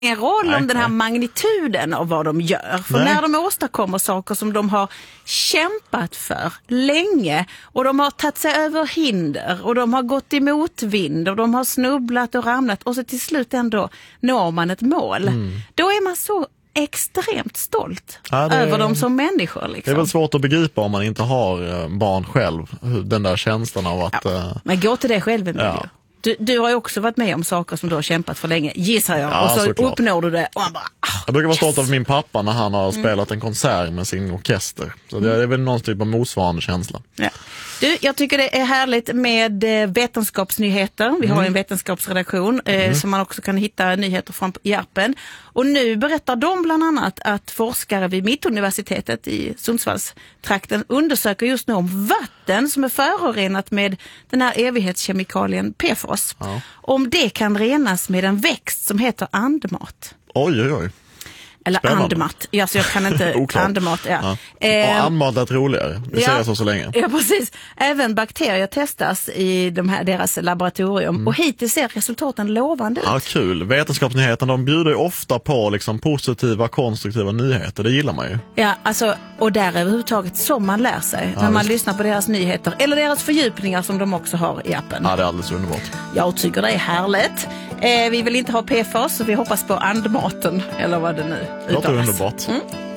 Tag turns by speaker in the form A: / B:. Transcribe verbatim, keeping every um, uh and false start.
A: ingen roll
B: nej,
A: om den här
B: nej.
A: magnituden av vad de gör. För
B: Nej.
A: när de åstadkommer saker som de har kämpat för länge och de har tagit sig över hinder och de har gått emot vind och de har snubblat och ramlat och så till slut ändå når man ett mål. Mm. Då är man så extremt stolt
B: ja, det,
A: över dem som människor. Liksom.
B: Det är väl svårt att begripa om man inte har barn själv, den där känslan av att...
A: Ja. Uh... Men gå till det själv, Emilio.
B: Ja.
A: Du, du har ju också varit med om saker som du har kämpat för länge, gissar jag.
B: Ja,
A: och så
B: såklart.
A: uppnår du det och man bara... Oh,
B: jag brukar vara
A: yes.
B: stolt av min pappa när han har
A: mm.
B: spelat en konsert med sin orkester. Så det är väl någon typ av motsvarande känsla.
A: Ja. Du, jag tycker det är härligt med vetenskapsnyheter. Vi mm. har en vetenskapsredaktion eh, mm. som man också kan hitta nyheter från i appen. Och nu berättar de bland annat att forskare vid Mittuniversitetet i Sundsvallstrakten undersöker just nu om vatten som är förorenat med den här evighetskemikalien P F A S.
B: Ja.
A: Om det kan renas med en växt som heter andmat.
B: Oj, oj, oj.
A: Eller
B: Spännande.
A: andmat. Alltså jag kan inte... andmat, ja.
B: ja.
A: Eh,
B: och andmat är roligare. Det
A: ja,
B: säger jag så så länge.
A: Ja, precis. Även bakterier testas i de här, deras laboratorium. Mm. Och hittills ser resultaten lovande ut.
B: Ja, kul. Vetenskapsnyheten, de bjuder ju ofta på liksom positiva, konstruktiva nyheter. Det gillar man ju.
A: Ja, alltså, och där överhuvudtaget som man lär sig. Ja, när man visst. lyssnar på deras nyheter. Eller deras fördjupningar som de också har i appen.
B: Ja, det är alldeles underbart.
A: Jag tycker det är härligt. Eh, vi vill inte ha P F A S så vi hoppas på andmaten. Eller vad det nu
B: Det låter underbart.
A: Mm.